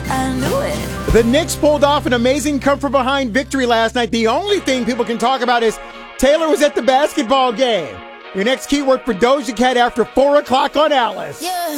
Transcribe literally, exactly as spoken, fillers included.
I knew it. The Knicks pulled off an amazing come-from-behind victory last night. The only thing people can talk about is Taylor was at the basketball game. Your next keyword for Doja Cat after four o'clock on Alice. Yeah.